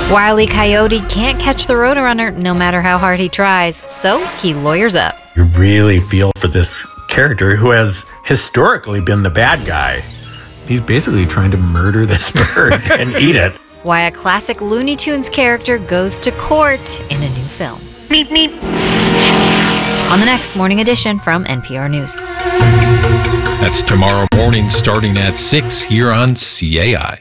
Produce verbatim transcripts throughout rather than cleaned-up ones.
Wile E. Coyote can't catch the Roadrunner no matter how hard he tries, so he lawyers up. You really feel for this character who has historically been the bad guy. He's basically trying to murder this bird and eat it. Why a classic Looney Tunes character goes to court in a new film. Meep, meep. On the next Morning Edition from N P R News. That's tomorrow morning starting at six here on C A I.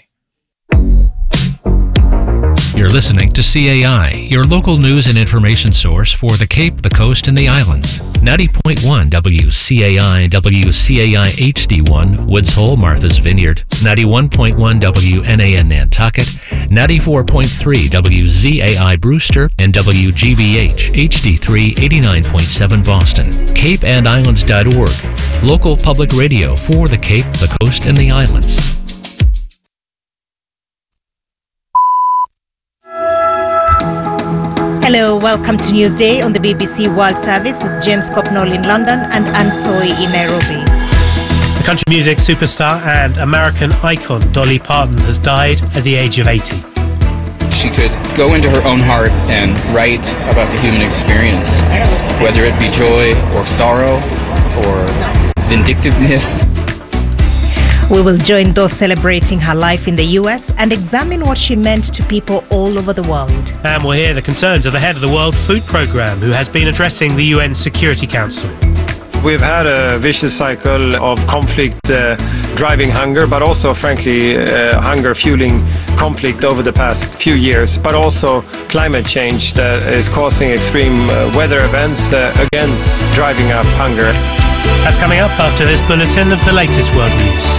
You're listening to C A I, your local news and information source for the Cape, the Coast, and the Islands. ninety point one W C A I, W C A I H D one, Woods Hole, Martha's Vineyard. ninety-one point one W N A N Nantucket. ninety-four point three W Z A I Brewster. And W G B H H D three eighty-nine point seven Boston. cape and islands dot org. Local public radio for the Cape, the Coast, and the Islands. Hello, welcome to Newsday on the B B C World Service with James Copnall in London and Ann Soy in Nairobi. The country music superstar and American icon Dolly Parton has died at the age of eighty. She could go into her own heart and write about the human experience, whether it be joy or sorrow or vindictiveness. We will join those celebrating her life in the U S and examine what she meant to people all over the world. And we'll hear the concerns of the head of the World Food Programme, who has been addressing the U N Security Council. We've had a vicious cycle of conflict uh, driving hunger, but also, frankly, uh, hunger fueling conflict over the past few years, but also climate change that is causing extreme uh, weather events, uh, again, driving up hunger. That's coming up after this bulletin of the latest world news.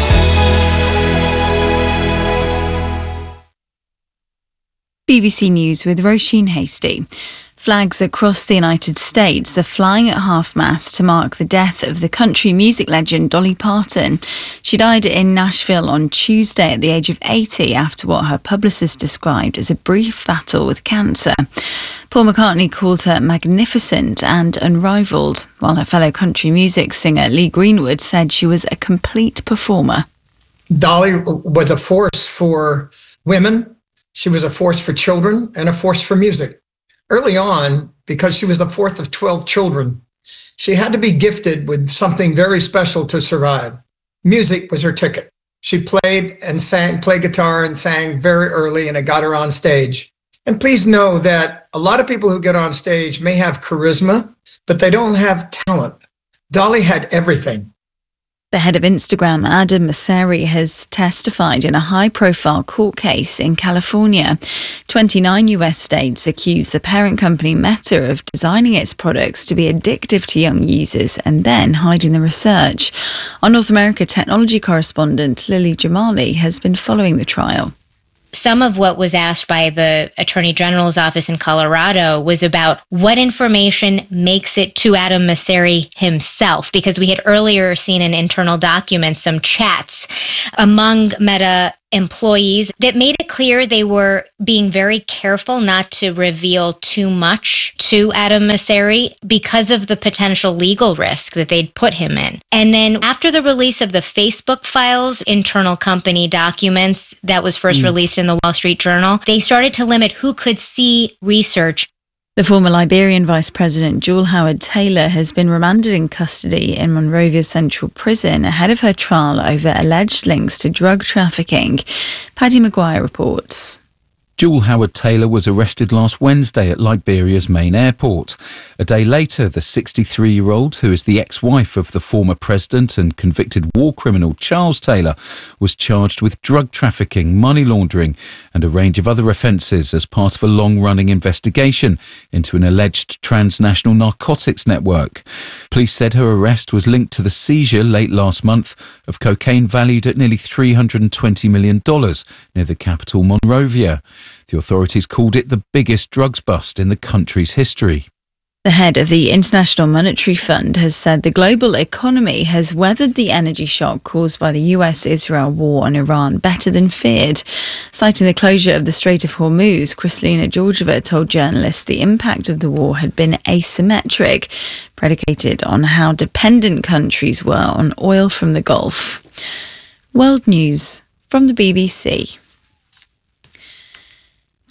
B B C News with Roisin Hasty. Flags across the United States are flying at half-mast to mark the death of the country music legend Dolly Parton. She died in Nashville on Tuesday at the age of eighty after what her publicist described as a brief battle with cancer. Paul McCartney called her magnificent and unrivalled, while her fellow country music singer Lee Greenwood said she was a complete performer. Dolly was a force for women. She was a force for children and a force for music. Early on, because she was the fourth of twelve children, she had to be gifted with something very special to survive. Music was her ticket. She played and sang, played guitar and sang very early, and it got her on stage. And please know that a lot of people who get on stage may have charisma, but they don't have talent. Dolly had everything. The head of Instagram, Adam Mosseri, has testified in a high-profile court case in California. twenty-nine U S states accuse the parent company Meta of designing its products to be addictive to young users and then hiding the research. Our North America technology correspondent, Lily Jamali, has been following the trial. Some of what was asked by the Attorney General's office in Colorado was about what information makes it to Adam Mosseri himself, because we had earlier seen in internal documents some chats among Meta employees that made it clear they were being very careful not to reveal too much to Adam Mosseri because of the potential legal risk that they'd put him in. And then after the release of the Facebook files, internal company documents that was first mm. released in the Wall Street Journal, they started to limit who could see research. The former Liberian Vice President Jewel Howard Taylor has been remanded in custody in Monrovia Central Prison ahead of her trial over alleged links to drug trafficking. Paddy Maguire reports. Jewel Howard Taylor was arrested last Wednesday at Liberia's main airport. A day later, the sixty-three-year-old, who is the ex-wife of the former president and convicted war criminal Charles Taylor, was charged with drug trafficking, money laundering and a range of other offences as part of a long-running investigation into an alleged transnational narcotics network. Police said her arrest was linked to the seizure late last month of cocaine valued at nearly three hundred twenty million dollars near the capital Monrovia. The authorities called it the biggest drugs bust in the country's history. The head of the International Monetary Fund has said the global economy has weathered the energy shock caused by the U S Israel war on Iran better than feared. Citing the closure of the Strait of Hormuz, Kristalina Georgieva told journalists the impact of the war had been asymmetric, predicated on how dependent countries were on oil from the Gulf. World News from the B B C.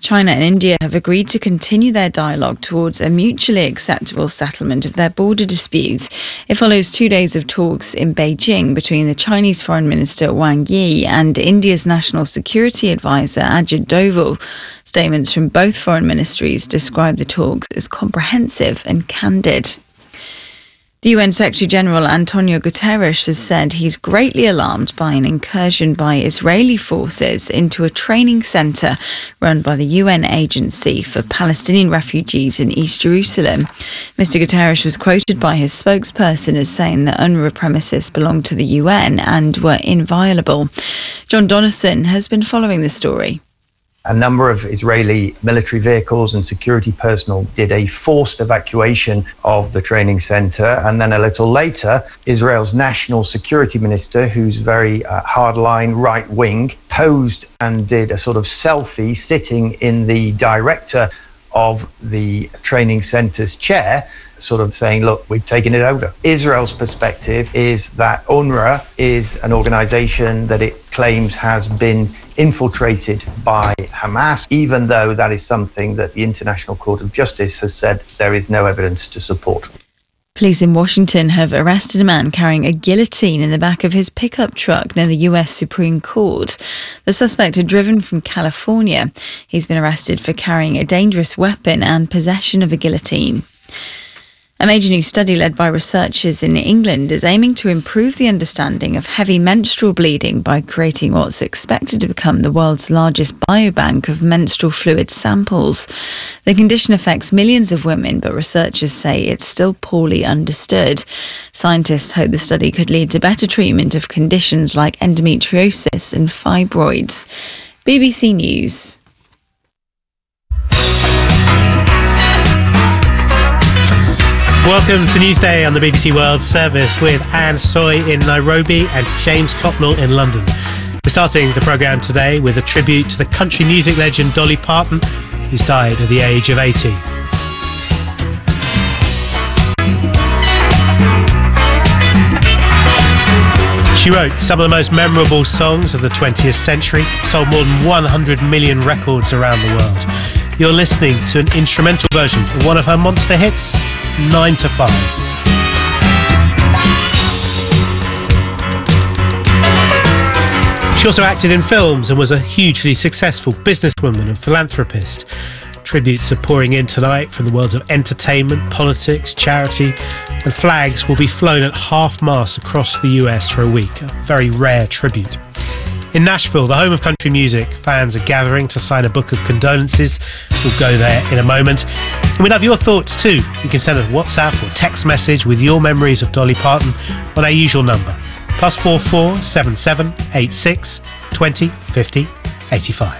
China and India have agreed to continue their dialogue towards a mutually acceptable settlement of their border disputes. It follows two days of talks in Beijing between the Chinese Foreign Minister Wang Yi and India's National Security Advisor Ajit Doval. Statements from both foreign ministries describe the talks as comprehensive and candid. The U N Secretary-General Antonio Guterres has said he's greatly alarmed by an incursion by Israeli forces into a training centre run by the U N Agency for Palestinian Refugees in East Jerusalem. Mister Guterres was quoted by his spokesperson as saying that UNRWA premises belong to the U N and were inviolable. John Donnison has been following the story. A number of Israeli military vehicles and security personnel did a forced evacuation of the training center. And then a little later, Israel's national security minister, who's very uh, hardline right wing, posed and did a sort of selfie sitting in the director of the training center's chair, sort of saying, look, we've taken it over. Israel's perspective is that UNRWA is an organization that it claims has been infiltrated by Hamas, even though that is something that the International Court of Justice has said there is no evidence to support. Police in Washington have arrested a man carrying a guillotine in the back of his pickup truck near the U S Supreme Court. The suspect had driven from California. He's been arrested for carrying a dangerous weapon and possession of a guillotine. A major new study led by researchers in England is aiming to improve the understanding of heavy menstrual bleeding by creating what's expected to become the world's largest biobank of menstrual fluid samples. The condition affects millions of women, but researchers say it's still poorly understood. Scientists hope the study could lead to better treatment of conditions like endometriosis and fibroids. B B C News. Welcome to Newsday on the B B C World Service with Anne Soy in Nairobi and James Copnell in London. We're starting the programme today with a tribute to the country music legend Dolly Parton, who's died at the age of eighty. She wrote some of the most memorable songs of the twentieth century, sold more than one hundred million records around the world. You're listening to an instrumental version of one of her monster hits, Nine to Five. She also acted in films and was a hugely successful businesswoman and philanthropist. Tributes are pouring in tonight from the worlds of entertainment, politics, charity, and flags will be flown at half-mast across the U S for a week, a very rare tribute. In Nashville, the home of country music, fans are gathering to sign a book of condolences. We'll go there in a moment. And we'd love your thoughts too. You can send us a WhatsApp or text message with your memories of Dolly Parton on our usual number, plus four four seven seven eight six twenty fifty eighty-five.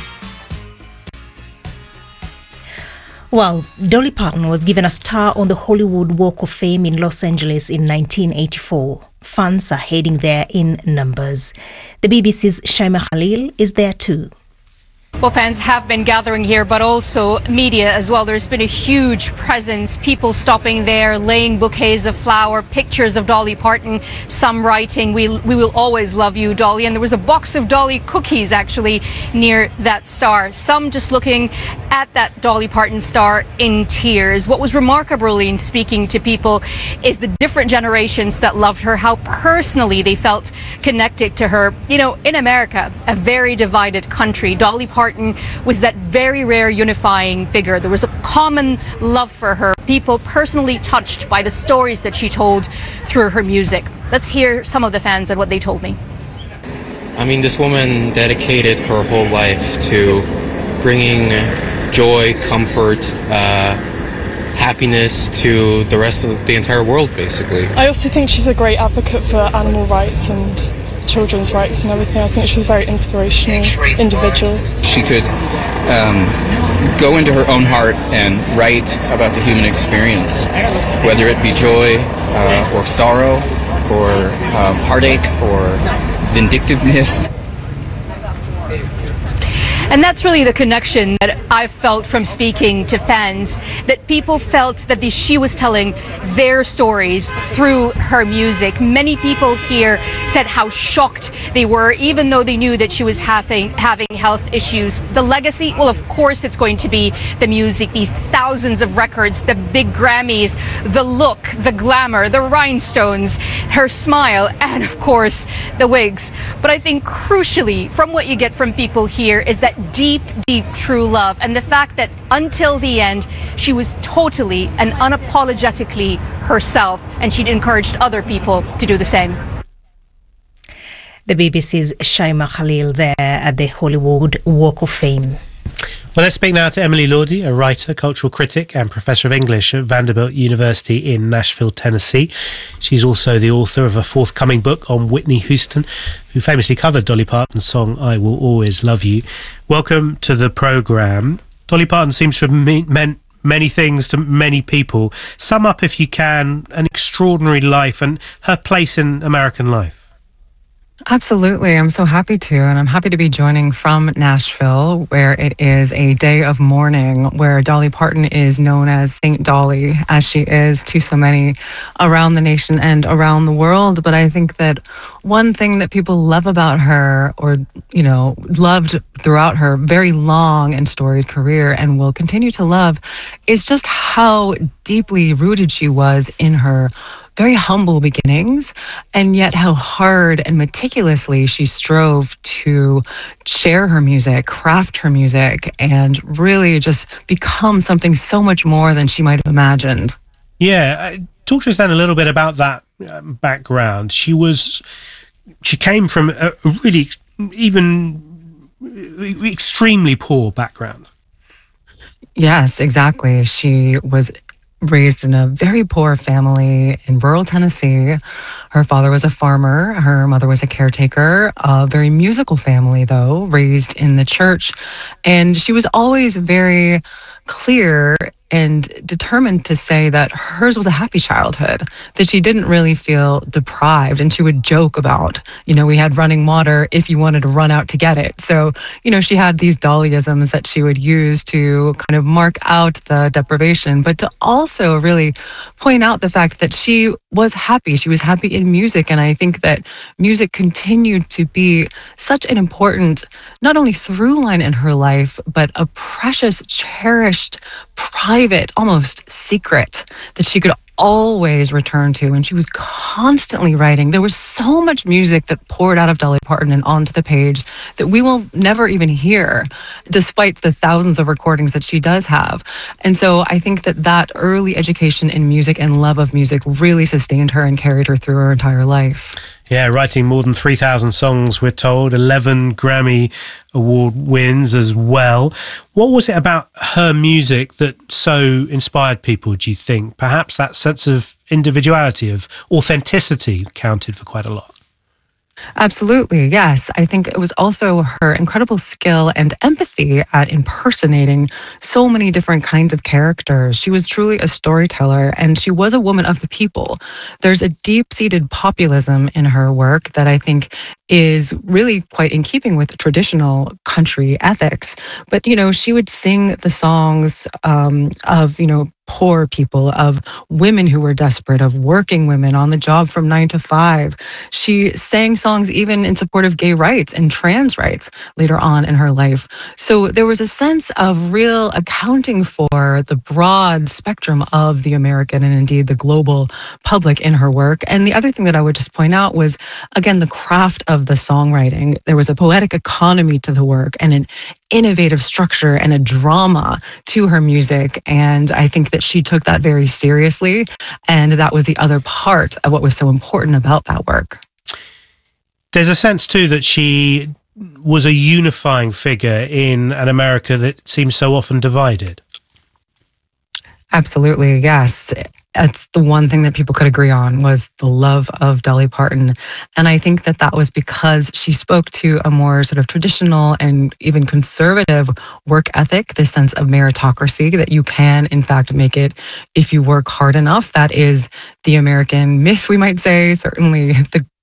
Well, Dolly Parton was given a star on the Hollywood Walk of Fame in Los Angeles in nineteen eighty-four. Fans are heading there in numbers. The B B C's Shaima Khalil is there too. Well, fans have been gathering here, but also media as well. There's been a huge presence, people stopping there, laying bouquets of flower, pictures of Dolly Parton, some writing, we, we will always love you, Dolly. And there was a box of Dolly cookies actually near that star. Some just looking at that Dolly Parton star in tears. What was remarkable in speaking to people is the different generations that loved her, how personally they felt connected to her. You know, in America, a very divided country, Dolly Parton was that very rare unifying figure. There was a common love for her, people personally touched by the stories that she told through her music. Let's hear some of the fans and what they told me. I mean, this woman dedicated her whole life to bringing joy, comfort, uh, happiness to the rest of the entire world, basically. I also think she's a great advocate for animal rights and children's rights and everything. I think she's a very inspirational individual. She could um, go into her own heart and write about the human experience, whether it be joy uh, or sorrow or um, heartache or vindictiveness. And that's really the connection that I've felt from speaking to fans, that people felt that the, she was telling their stories through her music. Many people here said how shocked they were, even though they knew that she was having, having health issues. The legacy, well, of course it's going to be the music, these thousands of records, the big Grammys, the look, the glamour, the rhinestones, her smile, and of course, the wigs. But I think crucially, from what you get from people here, is that deep, deep true love, and the fact that until the end, she was totally and unapologetically herself, and she'd encouraged other people to do the same. The B B C's Shaima Khalil there at the Hollywood Walk of Fame. Well, let's speak now to Emily Lordi, a writer, cultural critic and professor of English at Vanderbilt University in Nashville, Tennessee. She's also the author of a forthcoming book on Whitney Houston, who famously covered Dolly Parton's song, I Will Always Love You. Welcome to the programme. Dolly Parton seems to have me- meant many things to many people. Sum up, if you can, an extraordinary life and her place in American life. Absolutely. I'm so happy to. And I'm happy to be joining from Nashville, where it is a day of mourning, where Dolly Parton is known as Saint Dolly, as she is to so many around the nation and around the world. But I think that one thing that people love about her, or, you know, loved throughout her very long and storied career and will continue to love, is just how deeply rooted she was in her very humble beginnings, and yet how hard and meticulously she strove to share her music, craft her music, and really just become something so much more than she might have imagined. Yeah, talk to us then a little bit about that um, background. She was, she came from a really, even extremely poor background. Yes, exactly. She was raised in a very poor family in rural Tennessee. Her father was a farmer. Her mother was a caretaker. A very musical family, though, raised in the church. And she was always very clear and determined to say that hers was a happy childhood, that she didn't really feel deprived. And she would joke about, you know, we had running water if you wanted to run out to get it. So, you know, she had these Dollyisms that she would use to kind of mark out the deprivation, but to also really point out the fact that she was happy. She was happy in music. And I think that music continued to be such an important, not only through line in her life, but a precious, cherished, private, almost secret that she could always return to. And she was constantly writing. There was so much music that poured out of Dolly Parton and onto the page that we will never even hear, despite the thousands of recordings that she does have. And so I think that that early education in music and love of music really sustained her and carried her through her entire life. Yeah, writing more than three thousand songs, we're told, eleven Grammy Award wins as well. What was it about her music that so inspired people, do you think? Perhaps that sense of individuality, of authenticity counted for quite a lot. Absolutely, yes. I think it was also her incredible skill and empathy at impersonating so many different kinds of characters. She was truly a storyteller, and she was a woman of the people. There's a deep-seated populism in her work that I think is really quite in keeping with traditional country ethics. But, you know, she would sing the songs um, of, you know, poor people, of women who were desperate, of working women on the job from nine to five. She sang songs even in support of gay rights and trans rights later on in her life. So there was a sense of real accounting for the broad spectrum of the American and indeed the global public in her work. And the other thing that I would just point out was, again, the craft of the songwriting. There was a poetic economy to the work and an innovative structure and a drama to her music. And I think that she took that very seriously. And that was the other part of what was so important about that work. There's a sense, too, that she was a unifying figure in an America that seems so often divided. Absolutely, yes. That's the one thing that people could agree on, was the love of Dolly Parton. And I think that that was because she spoke to a more sort of traditional and even conservative work ethic, this sense of meritocracy, that you can, in fact, make it if you work hard enough. That is the American myth, we might say, certainly the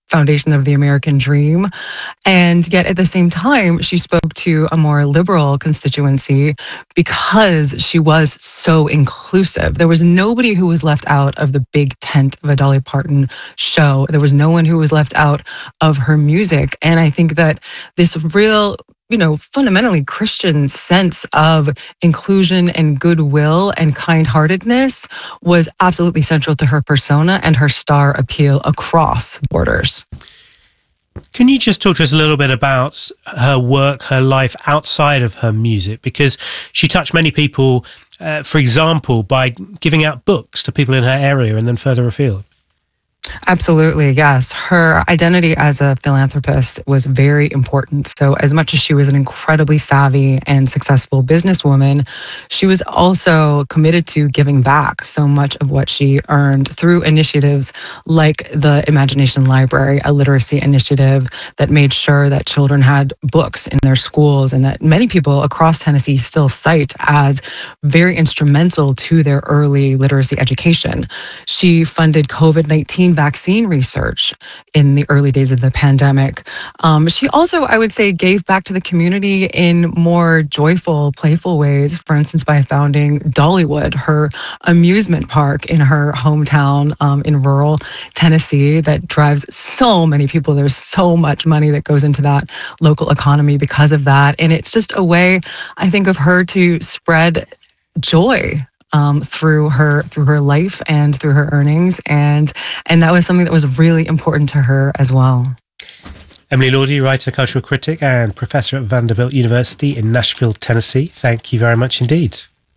foundation of the American dream. And yet at the same time, she spoke to a more liberal constituency because she was so inclusive. There was nobody who was left out of the big tent of a Dolly Parton show. There was no one who was left out of her music. And I think that this real, you know, fundamentally Christian sense of inclusion and goodwill and kind-heartedness was absolutely central to her persona and her star appeal across borders. Can you just talk to us a little bit about her work, her life outside of her music? Because she touched many people, uh, for example, by giving out books to people in her area and then further afield. Absolutely, yes. Her identity as a philanthropist was very important. So as much as she was an incredibly savvy and successful businesswoman, she was also committed to giving back so much of what she earned through initiatives like the Imagination Library, a literacy initiative that made sure that children had books in their schools and that many people across Tennessee still cite as very instrumental to their early literacy education. She funded COVID nineteen vaccine research in the early days of the pandemic. Um, she also, I would say, gave back to the community in more joyful, playful ways, for instance, by founding Dollywood, her amusement park in her hometown um, in rural Tennessee that drives so many people. There's so much money that goes into that local economy because of that. And it's just a way, I think, of her to spread joy Um, through her through her life and through her earnings, and and that was something that was really important to her as well. Emily Lordi, writer, cultural critic, and professor at Vanderbilt University in Nashville, Tennessee. Thank you very much indeed.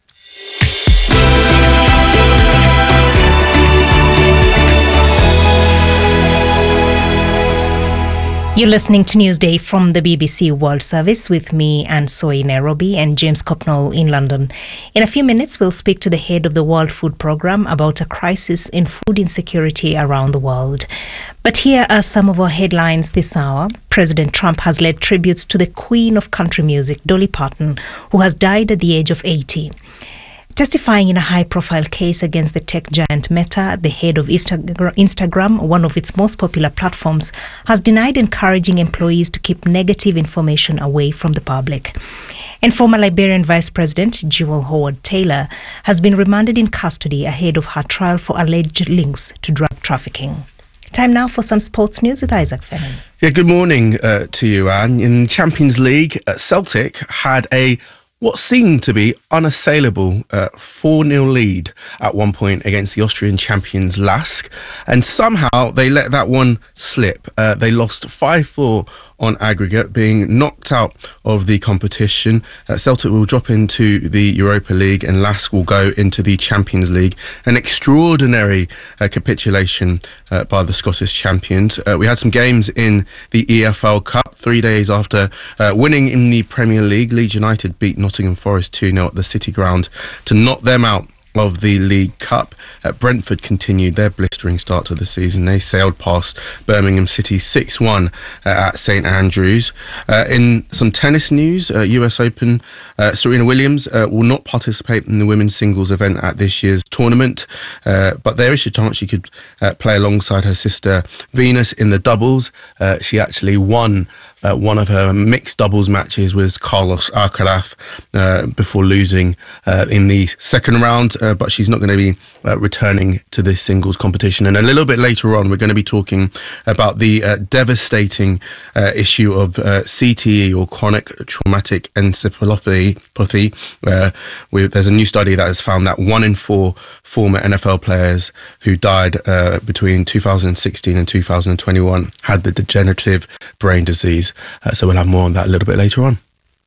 You're listening to Newsday from the B B C World Service with me, Anne Soy in Nairobi, and James Copnall in London. In a few minutes, we'll speak to the head of the World Food Programme about a crisis in food insecurity around the world. But here are some of our headlines this hour. President Trump has led tributes to the queen of country music, Dolly Parton, who has died at the age of eighty. Testifying in a high-profile case against the tech giant Meta, the head of Instagram, one of its most popular platforms, has denied encouraging employees to keep negative information away from the public. And former Liberian Vice President Jewel Howard Taylor has been remanded in custody ahead of her trial for alleged links to drug trafficking. Time now for some sports news with Isaac Fennan. Yeah, good morning uh, to you, Anne. In Champions League, uh, Celtic had a what seemed to be unassailable uh, four nil lead at one point against the Austrian champions Lask, and somehow they let that one slip. Uh, they lost five four on aggregate, being knocked out of the competition. Uh, Celtic will drop into the Europa League and Lask will go into the Champions League. An extraordinary uh, capitulation uh, by the Scottish champions. Uh, we had some games in the E F L Cup three days after uh, winning in the Premier League. Leeds United beat Nottingham Forest two nil at the City Ground to knock them out of the League Cup. Uh, Brentford continued their blistering start to the season. They sailed past Birmingham City six one uh, at St Andrews. Uh, in some tennis news, uh, U S Open, uh, Serena Williams uh, will not participate in the women's singles event at this year's tournament, uh, but there is a chance she could uh, play alongside her sister Venus in the doubles. Uh, she actually won Uh, one of her mixed doubles matches with Carlos Alcaraz uh, before losing uh, in the second round, uh, but she's not going to be uh, returning to this singles competition. And a little bit later on, we're going to be talking about the uh, devastating uh, issue of uh, C T E, or chronic traumatic encephalopathy. Uh, we, there's a new study that has found that one in four former N F L players who died uh, between two thousand sixteen and two thousand twenty-one had the degenerative brain disease. Uh, so we'll have more on that a little bit later on.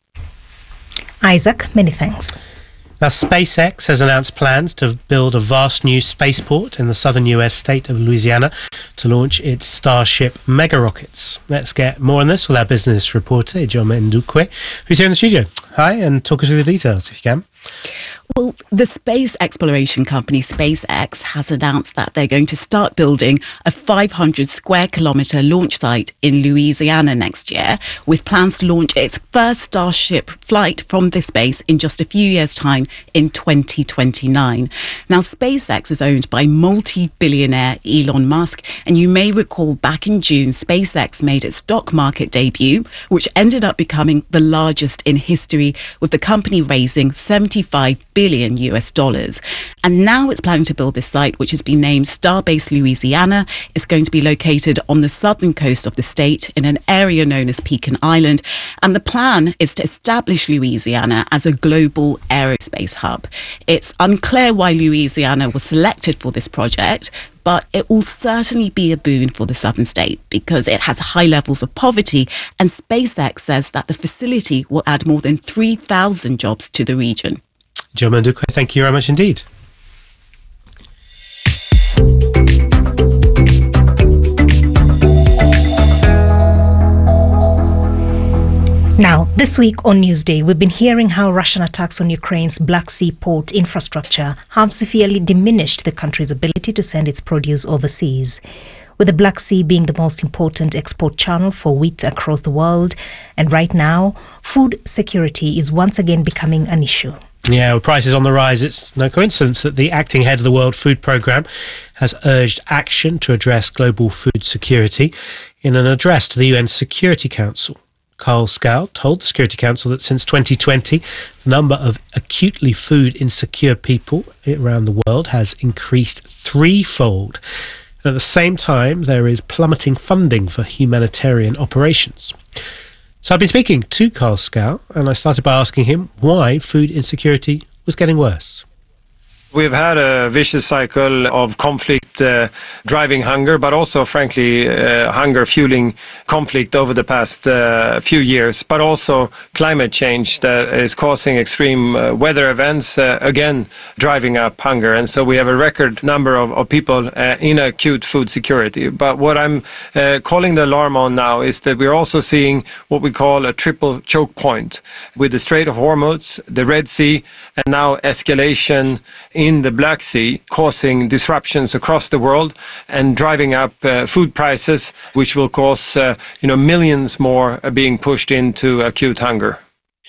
Isaac, many thanks. Now, SpaceX has announced plans to build a vast new spaceport in the southern U S state of Louisiana to launch its Starship mega rockets. Let's get more on this with our business reporter, Ijoma Ndukwe, who's here in the studio. Hi, and talk us through the details if you can. Well, the space exploration company SpaceX has announced that they're going to start building a five hundred square kilometre launch site in Louisiana next year, with plans to launch its first Starship flight from this base in just a few years' time in twenty twenty-nine. Now, SpaceX is owned by multi-billionaire Elon Musk, and you may recall back in June, SpaceX made its stock market debut, which ended up becoming the largest in history, with the company raising seventy-five billion U S dollars. And now it's planning to build this site, which has been named Starbase Louisiana. It's going to be located on the southern coast of the state in an area known as Pecan Island. And the plan is to establish Louisiana as a global aerospace hub. It's unclear why Louisiana was selected for this project, but it will certainly be a boon for the southern state because it has high levels of poverty, and SpaceX says that the facility will add more than three thousand jobs to the region. Jill Mondukwe, thank you very much indeed. Now, this week on Newsday, we've been hearing how Russian attacks on Ukraine's Black Sea port infrastructure have severely diminished the country's ability to send its produce overseas. With the Black Sea being the most important export channel for wheat across the world, and right now, food security is once again becoming an issue. Yeah, with prices on the rise, it's no coincidence that the acting head of the World Food Programme has urged action to address global food security in an address to the U N Security Council. Carl Schou told the Security Council that since twenty twenty, the number of acutely food insecure people around the world has increased threefold. And at the same time, there is plummeting funding for humanitarian operations. So I've been speaking to Carl Schou, and I started by asking him why food insecurity was getting worse. We've had a vicious cycle of conflict uh, driving hunger, but also, frankly, uh, hunger fueling conflict over the past uh, few years, but also climate change that is causing extreme uh, weather events, uh, again, driving up hunger. And so we have a record number of, of people uh, in acute food security. But what I'm uh, calling the alarm on now is that we're also seeing what we call a triple choke point with the Strait of Hormuz, the Red Sea, and now escalation in the Black Sea, causing disruptions across the world and driving up uh, food prices, which will cause uh, you know millions more uh, being pushed into acute hunger.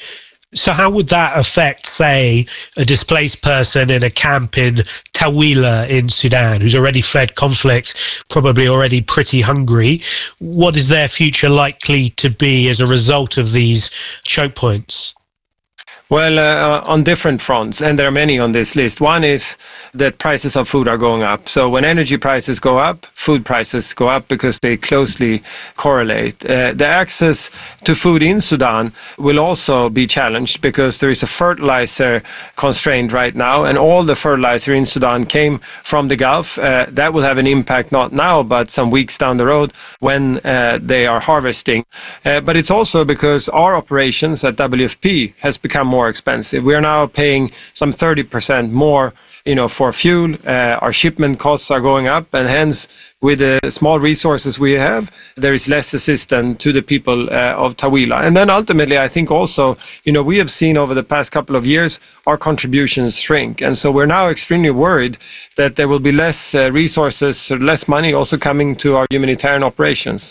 So how would that affect, say, a displaced person in a camp in Tawila in Sudan who's already fled conflict, probably already pretty hungry? What is their future likely to be as a result of these choke points? Well, uh, on different fronts, and there are many on this list. One is that prices of food are going up. So when energy prices go up, food prices go up because they closely correlate. Uh, the access to food in Sudan will also be challenged because there is a fertilizer constraint right now, and all the fertilizer in Sudan came from the Gulf. Uh, that will have an impact not now, but some weeks down the road when uh, they are harvesting. Uh, but it's also because our operations at W F P has become more more expensive. We are now paying some thirty percent more, you know, for fuel. Uh, our shipment costs are going up, and hence, with the small resources we have, there is less assistance to the people uh, of Tawila. And then ultimately, I think also, you know, we have seen over the past couple of years our contributions shrink, and so we're now extremely worried that there will be less uh, resources, or less money also coming to our humanitarian operations.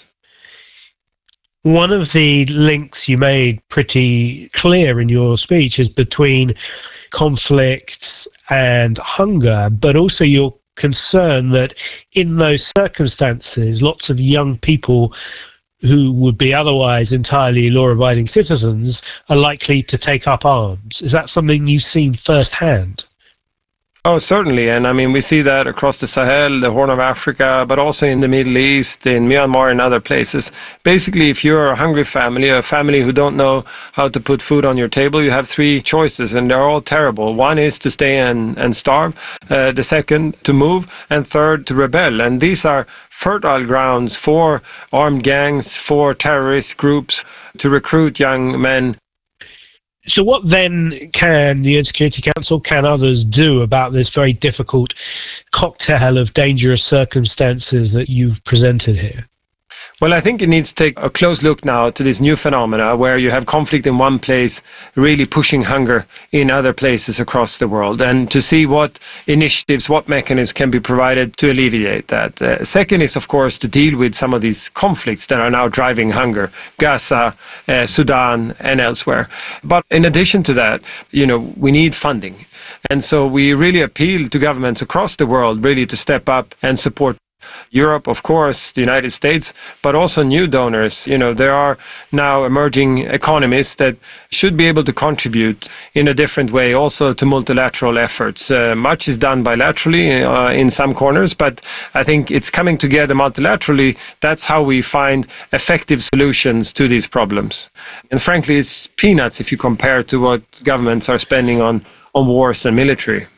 One of the links you made pretty clear in your speech is between conflicts and hunger, but also your concern that in those circumstances, lots of young people who would be otherwise entirely law-abiding citizens are likely to take up arms. Is that something you've seen firsthand? Oh, certainly. And I mean, we see that across the Sahel, the Horn of Africa, but also in the Middle East, in Myanmar and other places. Basically, if you're a hungry family, a family who don't know how to put food on your table, you have three choices, and they're all terrible. One is to stay and, and starve. Uh, the second, to move. And third, to rebel. And these are fertile grounds for armed gangs, for terrorist groups to recruit young men. So what then can the U N Security Council, can others do about this very difficult cocktail of dangerous circumstances that you've presented here? Well, I think it needs to take a close look now to this new phenomena where you have conflict in one place really pushing hunger in other places across the world, and to see what initiatives, what mechanisms can be provided to alleviate that. Uh, second is, of course, to deal with some of these conflicts that are now driving hunger, Gaza, uh, Sudan, and elsewhere. But in addition to that, you know, we need funding. And so we really appeal to governments across the world really to step up and support Europe, of course, the United States, but also new donors. You know, there are now emerging economies that should be able to contribute in a different way also to multilateral efforts. Uh, much is done bilaterally uh, in some corners, but I think it's coming together multilaterally. That's how we find effective solutions to these problems. And frankly, it's peanuts if you compare to what governments are spending on, on wars and military.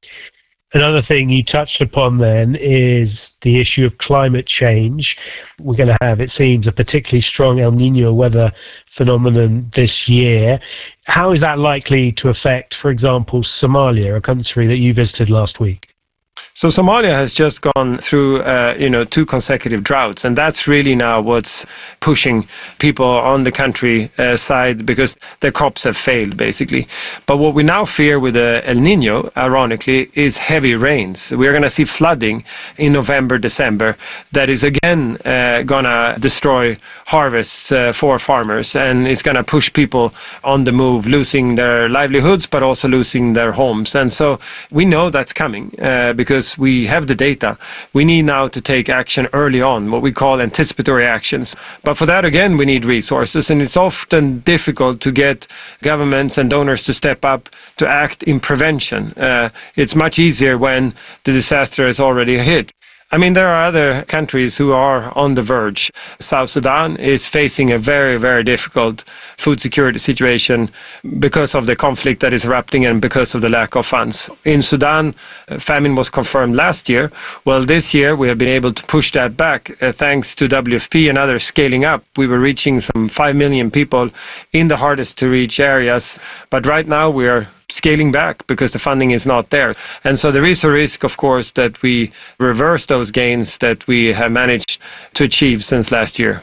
Another thing you touched upon then is the issue of climate change. We're going to have, it seems, a particularly strong El Nino weather phenomenon this year. How is that likely to affect, for example, Somalia, a country that you visited last week? So Somalia has just gone through, uh, you know, two consecutive droughts, and that's really now what's pushing people on the country uh, side because their crops have failed, basically. But what we now fear with the El Nino, ironically, is heavy rains. We're going to see flooding in November, December that is again uh, going to destroy harvests uh, for farmers, and it's going to push people on the move, losing their livelihoods, but also losing their homes. And so we know that's coming uh, because we have the data. We need now to take action early on, what we call anticipatory actions. But for that, again, we need resources, and it's often difficult to get governments and donors to step up to act in prevention. Uh, it's much easier when the disaster is already hit. I mean, there are other countries who are on the verge. South Sudan is facing a very, very difficult food security situation because of the conflict that is erupting and because of the lack of funds. In Sudan, famine was confirmed last year. Well, this year we have been able to push that back uh, thanks to W F P and others scaling up. We were reaching some five million people in the hardest to reach areas. But right now we are scaling back because the funding is not there. And so there is a risk, of course, that we reverse those gains that we have managed to achieve since last year.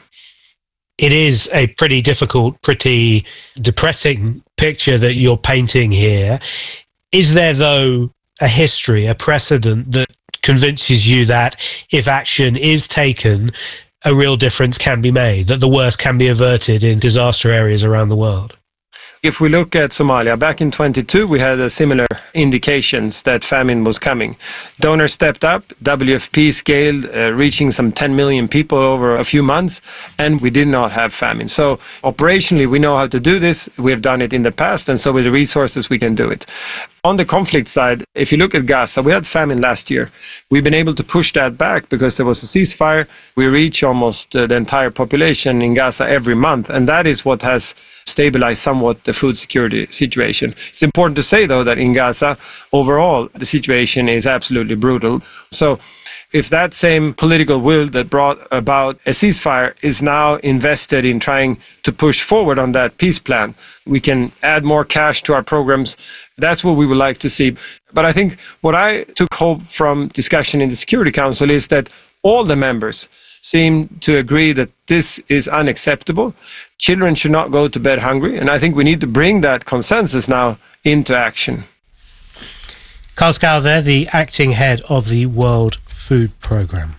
It is a pretty difficult, pretty depressing picture that you're painting here. Is there, though, a history, a precedent that convinces you that if action is taken, a real difference can be made, that the worst can be averted in disaster areas around the world? If we look at Somalia, back in twenty-two, we had a similar indications that famine was coming. Donors stepped up, W F P scaled, uh, reaching some ten million people over a few months, and we did not have famine. So operationally, we know how to do this. We have done it in the past, and so with the resources, we can do it. On the conflict side, if you look at Gaza, we had famine last year. We've been able to push that back because there was a ceasefire. We reach almost uh, the entire population in Gaza every month, and that is what has stabilized somewhat the food security situation. It's important to say, though, that in Gaza, overall, the situation is absolutely brutal. So if that same political will that brought about a ceasefire is now invested in trying to push forward on that peace plan, we can add more cash to our programs. That's what we would like to see. But I think what I took hope from discussion in the Security Council is that all the members seem to agree that this is unacceptable. Children should not go to bed hungry. And I think we need to bring that consensus now into action. Carl Scow there, the acting head of the World Food Programme.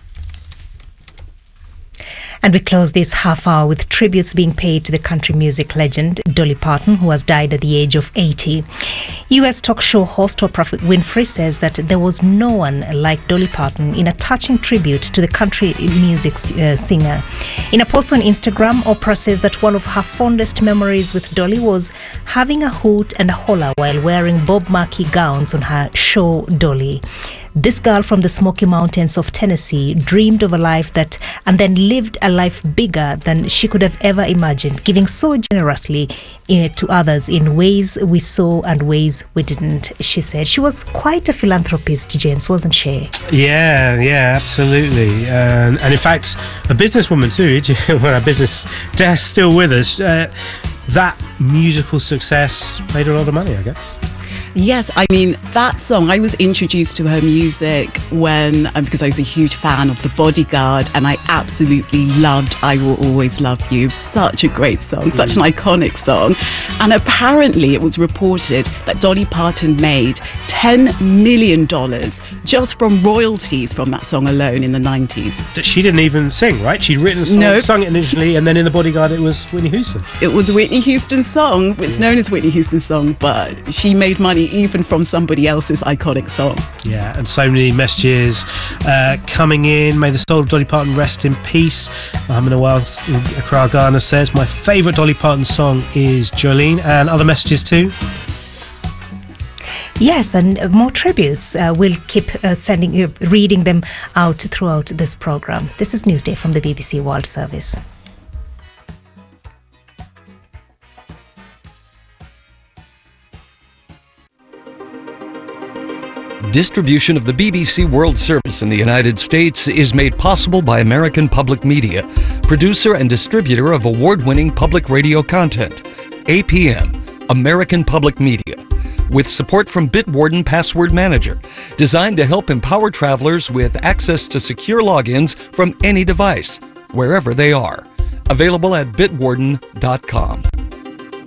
And we close this half hour with tributes being paid to the country music legend Dolly Parton, who has died at the age of eighty. U S talk show host Oprah Winfrey says that there was no one like Dolly Parton in a touching tribute to the country music uh, singer. In a post on Instagram, Oprah says that one of her fondest memories with Dolly was having a hoot and a holler while wearing Bob Marley gowns on her show Dolly. This girl from the Smoky Mountains of Tennessee dreamed of a life that and then lived a life bigger than she could have ever imagined, giving so generously uh, to others in ways we saw and ways we didn't, she said. She was quite a philanthropist, James, wasn't she? Yeah, yeah, absolutely. Um, and in fact, a businesswoman too. Well, our business desk still with us. Uh, that musical success made a lot of money, I guess. Yes, I mean, that song, I was introduced to her music when, um, because I was a huge fan of The Bodyguard, and I absolutely loved I Will Always Love You. Such a great song, such an iconic song. And apparently it was reported that Dolly Parton made ten million dollars just from royalties from that song alone in the nineties. She didn't even sing, right? She'd written a song, Nope. sung it initially, and then in The Bodyguard it was Whitney Houston. It was a Whitney Houston song. It's known as Whitney Houston's song, but she made money even from somebody else's iconic song. Yeah, and so many messages uh, coming in. May the soul of Dolly Parton rest in peace. Mohammed Awal Accra, Ghana says, my favourite Dolly Parton song is Jolene, and other messages too. Yes, and more tributes. Uh, we'll keep uh, sending, uh, reading them out throughout this program. This is Newsday from the B B C World Service. Distribution of the B B C World Service in the United States is made possible by American Public Media, producer and distributor of award-winning public radio content. A P M, American Public Media, with support from Bitwarden Password Manager, designed to help empower travelers with access to secure logins from any device, wherever they are. Available at bitwarden dot com.